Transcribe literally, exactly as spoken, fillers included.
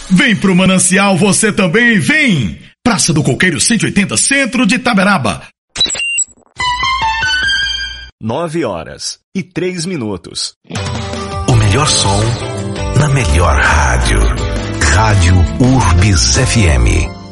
Vem pro Manancial você também, vem! Praça do Coqueiro cento e oitenta, centro de Itaberaba. Nove horas e três minutos. O melhor som na melhor rádio. Rádio Urbis F M.